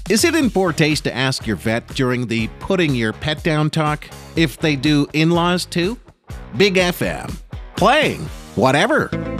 Is it in poor taste to ask your vet during the putting your pet down talk if they do in-laws too? Big FM. Playing whatever.